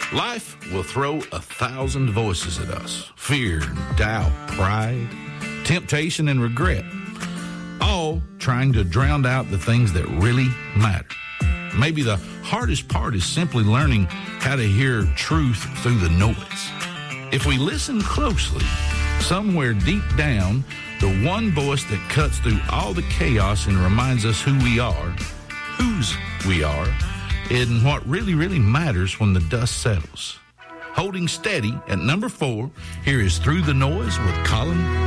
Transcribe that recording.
Life will throw 1,000 voices at us. Fear, doubt, pride, temptation, and regret. All trying to drown out the things that really matter. Maybe the hardest part is simply learning how to hear truth through the noise. If we listen closely, somewhere deep down, the one voice that cuts through all the chaos and reminds us who we are, whose we are, and what really, really matters when the dust settles. Holding steady at number 4, here is Through the Noise with Colin